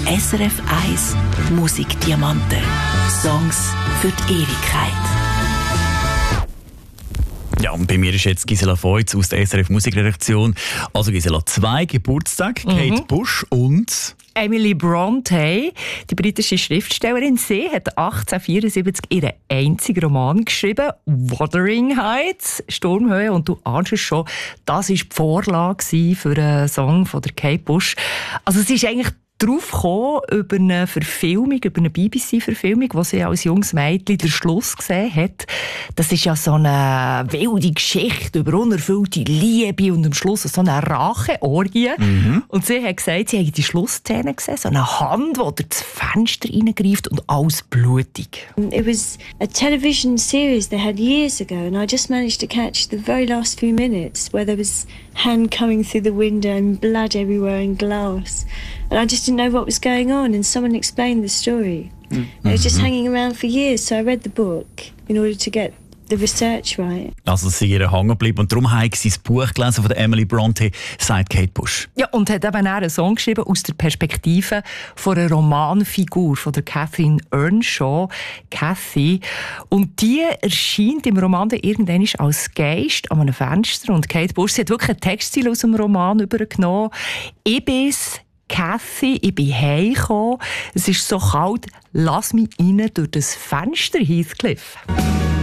SRF 1 Musikdiamanten. Songs für die Ewigkeit. Ja, und bei mir ist jetzt Gisela Feutz aus der SRF Musikredaktion. Also Gisela, 2 Geburtstage, Kate Bush und Emily Brontë, die britische Schriftstellerin. Sie hat 1874 ihren einzigen Roman geschrieben, Wuthering Heights, Sturmhöhe. Und du ahnst es schon, das war die Vorlage für einen Song von der Kate Bush. Also es ist eigentlich drauf gekommen über eine Verfilmung, über eine BBC-Verfilmung, wo sie als junges Mädchen den Schluss gesehen hat. Das ist ja so eine wilde Geschichte über unerfüllte Liebe und am Schluss so eine Racheorgie. Und sie hat gesagt, sie habe die Schlussszene gesehen, so eine Hand, die durch das Fenster reingreift und alles blutig. It was a television series they had years ago, and I just managed to catch the very last few minutes where there was hand coming through the window and blood everywhere and glass. And I just didn't know what was going on, and someone explained the story. It was just hanging around for years, so I read the book in order to get the research right. also sie ihr hängen geblieben und darum habe sie das Buch gelesen von der Emily Brontë, sagt Kate Bush. Ja, und hat eben auch einen Song geschrieben aus der Perspektive von einer Romanfigur, von der Catherine Earnshaw, Cathy. Und die erscheint im Roman dann irgendwann als Geist an einem Fenster. Und Kate Bush, sie hat wirklich einen Textstil aus dem Roman übergenommen. Ich bin's, Cathy, ich bin heimgekommen. Es ist so kalt, lass mich rein durch das Fenster, Heathcliff.